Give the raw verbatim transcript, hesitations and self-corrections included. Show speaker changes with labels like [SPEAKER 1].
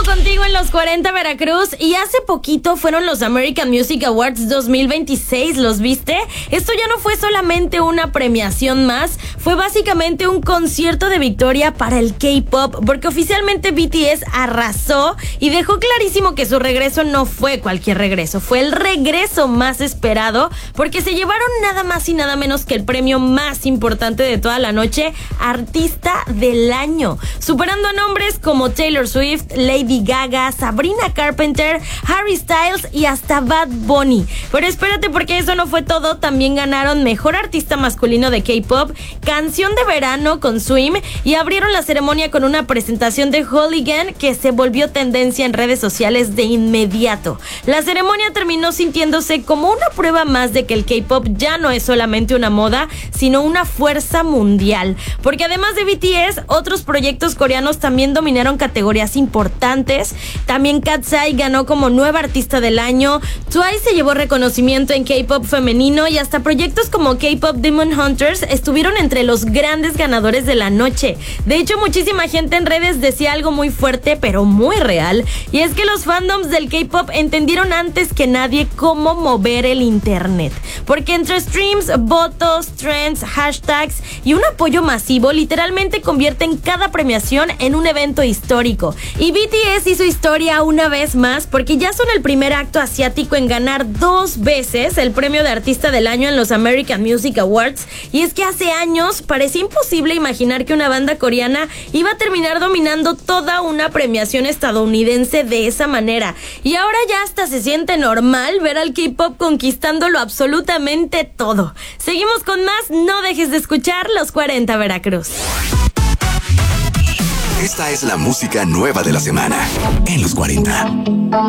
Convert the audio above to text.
[SPEAKER 1] sigo contigo en los cuarenta Veracruz y hace poquito fueron los American Music Awards dos mil veintiséis, ¿los viste? Esto ya no fue solamente una premiación más, fue básicamente un concierto de victoria para el K-pop, porque oficialmente B T S arrasó y dejó clarísimo que su regreso no fue cualquier regreso, fue el regreso más esperado, porque se llevaron nada más y nada menos que el premio más importante de toda la noche, Artista del Año, superando a nombres como Taylor Swift, Lady Gaga, Sabrina Carpenter, Harry Styles y hasta Bad Bunny. Pero espérate, porque eso no fue todo, también ganaron Mejor Artista Masculino de K-pop, Canción de Verano con Swim, y abrieron la ceremonia con una presentación de Hooligan que se volvió tendencia en redes sociales de inmediato. La ceremonia terminó sintiéndose como una prueba más de que el K-pop ya no es solamente una moda, sino una fuerza mundial, porque además de B T S, otros proyectos coreanos también dominaron categorías importantes. También Katseye ganó como nueva artista del año, Twice se llevó reconocimiento en K-pop femenino y hasta proyectos como K-pop Demon Hunters estuvieron entre los grandes ganadores de la noche. De hecho, muchísima gente en redes decía algo muy fuerte pero muy real, y es que los fandoms del K-pop entendieron antes que nadie cómo mover el internet, porque entre streams, votos, trends, hashtags y un apoyo masivo literalmente convierten cada premiación en un evento histórico. Y B T S hizo historia una vez más porque ya son el primer acto asiático en ganar dos veces el premio de Artista del Año en los American Music Awards, y es que hace años parecía imposible imaginar que una banda coreana iba a terminar dominando toda una premiación estadounidense de esa manera, y ahora ya hasta se siente normal ver al K-pop conquistándolo absolutamente todo. Seguimos con más, no dejes de escuchar los cuarenta Veracruz.
[SPEAKER 2] Esta es la música nueva de la semana en los cuarenta.